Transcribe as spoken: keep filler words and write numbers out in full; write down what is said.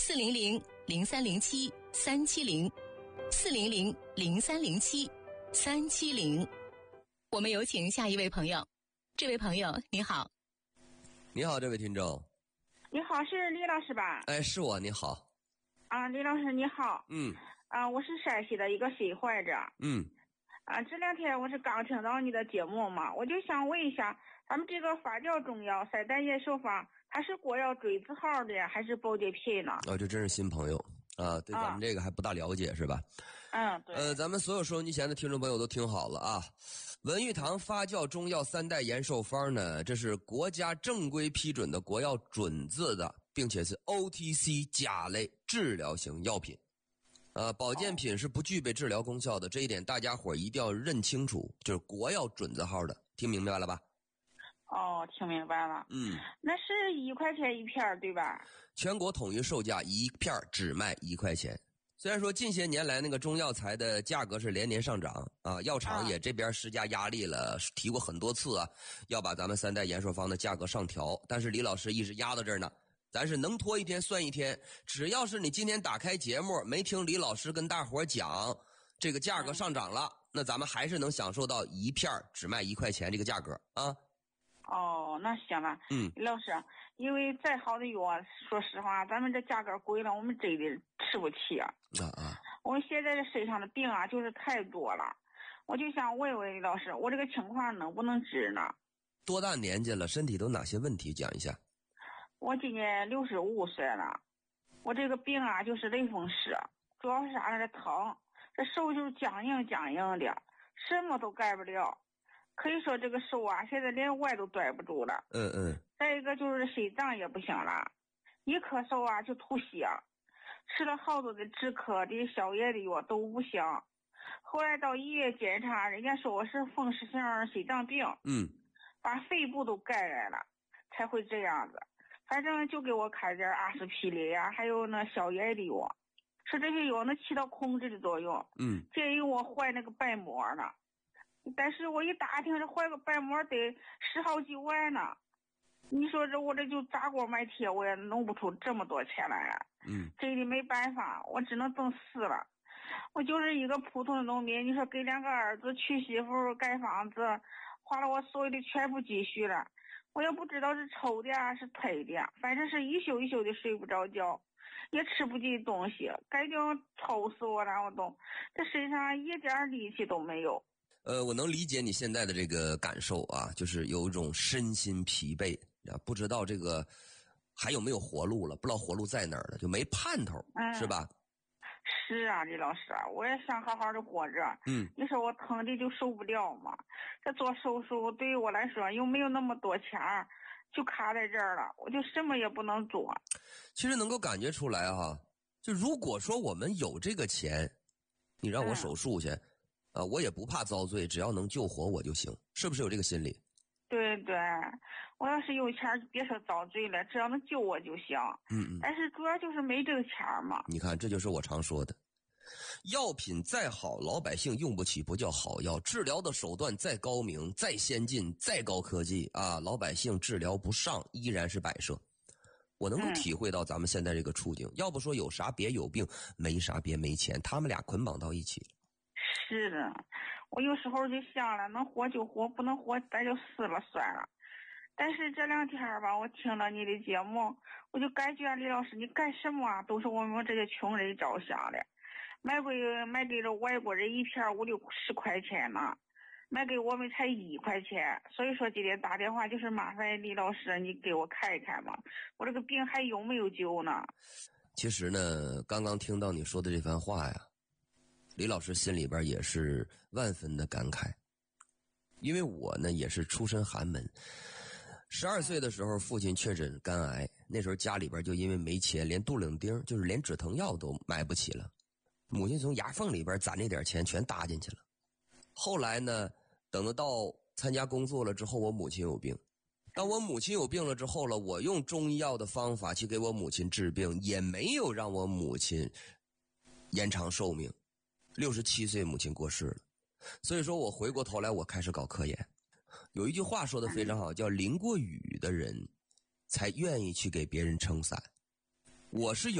四零零零三零七三七零，四零零零三零七三七零。我们有请下一位朋友。这位朋友你好。 你好，这位听众。 你好，是李老师吧？ 哎，是我。你好。 啊，李老师你好。 嗯。 啊，我是陕西的一个心患者。 嗯。 啊，这两天我是刚听到你的节目嘛，我就想问一下，咱们这个发酵中药散丹延寿方，它是国药锥子号的还是保健品呢？ 哦，这真是新朋友啊，对咱们这个还不大了解、啊、是吧？ 嗯，对。 呃，咱们所有收音机前的听众朋友都听好了啊，文玉堂发酵中药三代延寿方呢，这是国家正规批准的国药准字的，并且是 O T C 甲类治疗型药品。呃，保健品是不具备治疗功效的，这一点大家伙一定要认清楚，就是国药准字号的，听明白了吧？ 哦，听明白了。 嗯， 那是一块钱一片对吧？ 全国统一售价一片只卖一块钱。虽然说近些年来那个中药材的价格是连年上涨啊，药厂也这边施加压力了，提过很多次啊，要把咱们三代延寿方的价格上调，但是李老师一直压到这儿呢。咱是能拖一天算一天，只要是你今天打开节目没听李老师跟大伙讲这个价格上涨了、嗯、那咱们还是能享受到一片只卖一块钱这个价格啊。 哦，那行了。 嗯， 李老师，因为再好的药，说实话咱们这价格贵了，我们真的吃不起啊。 啊啊！ 我们现在这身上的病啊就是太多了，我就想问问李老师，我这个情况能不能治呢？ 多大年纪了，身体都哪些问题讲一下。 我今年六十五岁了，我这个病啊就是类风湿，主要是啥呢？这疼，这手就是僵硬僵硬的，什么都干不了，可以说这个手啊现在连碗都端不住了。 嗯嗯。 再一个就是心脏也不行了，一咳嗽啊就吐血，吃了好多的止咳的消炎的药都不行，后来到医院检查，人家说我是风湿性心脏病， 嗯， 把肺部都感染了才会这样子。反正就给我开点阿司匹林呀、啊，还有那消炎的药，说这些药能起到控制的作用。 嗯， 建议我换那个瓣膜呢，但是我一打听，这换个瓣膜得十好几万呢。你说这我这就砸锅卖铁，我也弄不出这么多钱来啊。 嗯， 这里没办法，我只能等死了。我就是一个普通的农民，你说给两个儿子娶媳妇盖房子，花了我所有的全部积蓄了。我也不知道是抽的啊是推的，反正是一宿一宿的睡不着觉，也吃不进东西，感觉抽死我了，我都这身上一点力气都没有。 呃，我能理解你现在的这个感受啊，就是有一种身心疲惫啊，不知道这个还有没有活路了，不知道活路在哪儿了，就没盼头，嗯、是吧？ 是啊，李老师，我也想好好的活着。 嗯， 你说我疼的就受不了嘛，这做手术对于我来说又没有那么多钱，就卡在这儿了，我就什么也不能做。 其实能够感觉出来哈，就如果说我们有这个钱，你让我手术去，嗯、啊，我也不怕遭罪，只要能救活我就行，是不是有这个心理？ 对对，我要是有钱，别说遭罪了，只要能救我就行。 嗯嗯。 但是主要就是没这个钱嘛。 你看，这就是我常说的，药品再好，老百姓用不起不叫好药；治疗的手段再高明、再先进、再高科技啊，老百姓治疗不上，依然是摆设。我能够体会到咱们现在这个处境，嗯、要不说有啥别有病，没啥别没钱，他们俩捆绑到一起了。 是的，我有时候就想了，能活就活，不能活咱就死了算了。但是这两天吧，我听了你的节目，我就感觉李老师你干什么啊，都是我们这些穷人着想的。卖给卖给了外国人一片五六十块钱呢，卖给我们才一块钱。所以说今天打电话就是麻烦李老师你给我看一看嘛，我这个病还有没有救呢？ 其实呢，刚刚听到你说的这番话呀，李老师心里边也是万分的感慨，因为我呢也是出身寒门，十二岁的时候父亲确诊肝癌，那时候家里边就因为没钱，连杜冷丁就是连止疼药都买不起了，母亲从牙缝里边攒那点钱全搭进去了。后来呢，等到参加工作了之后，我母亲有病，当我母亲有病了之后了，我用中医药的方法去给我母亲治病，也没有让我母亲延长寿命。六十七岁母亲过世了，所以说我回过头来我开始搞科研。有一句话说得非常好，叫淋过雨的人才愿意去给别人撑伞。我是有